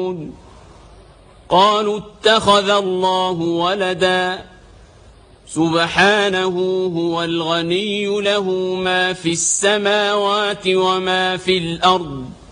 يعبدون قالوا اتخذ الله ولدا سبحانه هو الغني له ما في السماوات وما في الأرض